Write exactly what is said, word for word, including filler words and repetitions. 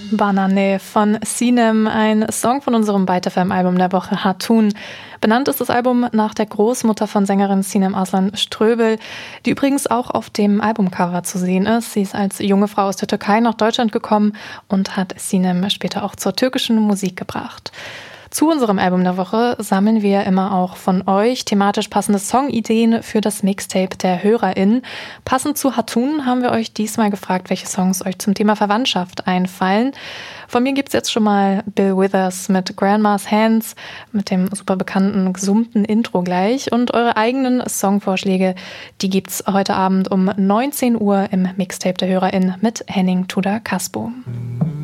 Banane von Sinem, ein Song von unserem Byte F M-Album der Woche Hatun. Benannt ist das Album nach der Großmutter von Sängerin Sinem Aslan Ströbel, die übrigens auch auf dem Albumcover zu sehen ist. Sie ist als junge Frau aus der Türkei nach Deutschland gekommen und hat Sinem später auch zur türkischen Musik gebracht. Zu unserem Album der Woche sammeln wir immer auch von euch thematisch passende Songideen für das Mixtape der HörerInnen. Passend zu Hatun haben wir euch diesmal gefragt, welche Songs euch zum Thema Verwandtschaft einfallen. Von mir gibt's jetzt schon mal Bill Withers mit Grandma's Hands, mit dem super bekannten, gesummten Intro gleich. Und eure eigenen Songvorschläge, die gibt's heute Abend um neunzehn Uhr im Mixtape der HörerInnen mit Henning Tudor Caspo.